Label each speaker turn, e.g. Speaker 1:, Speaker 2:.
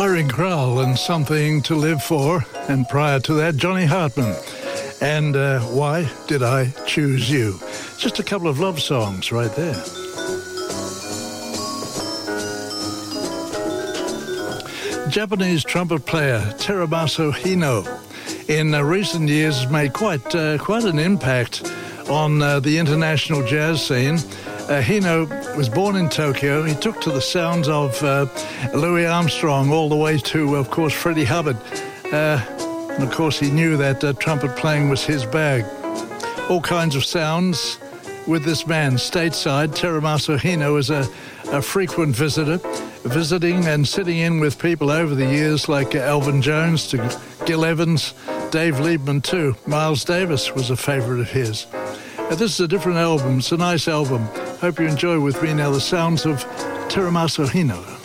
Speaker 1: Irene Kral and Something to Live For, and prior to that, Johnny Hartman. And Why Did I Choose You? Just a couple of love songs right there. Japanese trumpet player Teramaso Hino in recent years has made quite an impact on the international jazz scene. Hino was born in Tokyo. He took to the sounds of Louis Armstrong all the way to, of course, Freddie Hubbard. And, of course, he knew that trumpet playing was his bag. All kinds of sounds with this man. Stateside, Teramaso Hino is a frequent visitor, visiting and sitting in with people over the years like Elvin Jones to Gil Evans, Dave Liebman too. Miles Davis was a favorite of his. This is a different album. It's a nice album. Hope you enjoy with me now the sounds of Teramaso Hino.